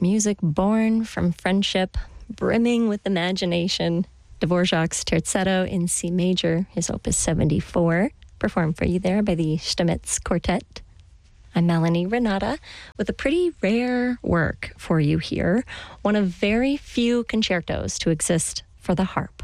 music born from friendship, brimming with imagination. Dvorak's Terzetto in C major, his opus 74, performed for you there by the Stamitz Quartet. I'm Melanie Renata with a pretty rare work for you here, one of very few concertos to exist for the harp.